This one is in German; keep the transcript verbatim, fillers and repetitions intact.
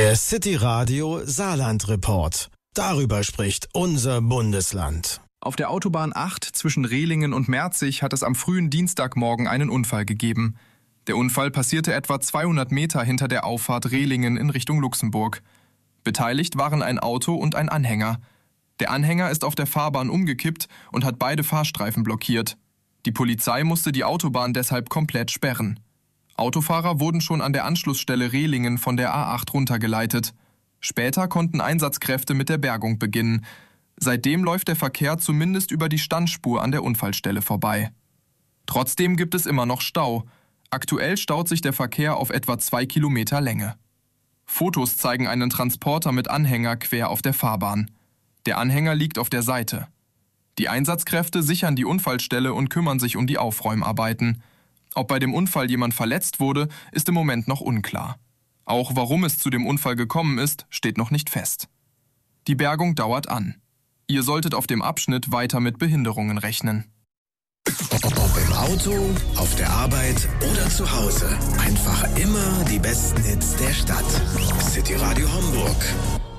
Der City Radio Saarland Report. Darüber spricht unser Bundesland. Auf der Autobahn acht zwischen Rehlingen und Merzig hat es am frühen Dienstagmorgen einen Unfall gegeben. Der Unfall passierte etwa zweihundert Meter hinter der Auffahrt Rehlingen in Richtung Luxemburg. Beteiligt waren ein Auto und ein Anhänger. Der Anhänger ist auf der Fahrbahn umgekippt und hat beide Fahrstreifen blockiert. Die Polizei musste die Autobahn deshalb komplett sperren. Autofahrer wurden schon an der Anschlussstelle Rehlingen von der A acht runtergeleitet. Später konnten Einsatzkräfte mit der Bergung beginnen. Seitdem läuft der Verkehr zumindest über die Standspur an der Unfallstelle vorbei. Trotzdem gibt es immer noch Stau. Aktuell staut sich der Verkehr auf etwa zwei Kilometer Länge. Fotos zeigen einen Transporter mit Anhänger quer auf der Fahrbahn. Der Anhänger liegt auf der Seite. Die Einsatzkräfte sichern die Unfallstelle und kümmern sich um die Aufräumarbeiten. Ob bei dem Unfall jemand verletzt wurde, ist im Moment noch unklar. Auch warum es zu dem Unfall gekommen ist, steht noch nicht fest. Die Bergung dauert an. Ihr solltet auf dem Abschnitt weiter mit Behinderungen rechnen. Ob im Auto, auf der Arbeit oder zu Hause. Einfach immer die besten Hits der Stadt. City Radio Homburg.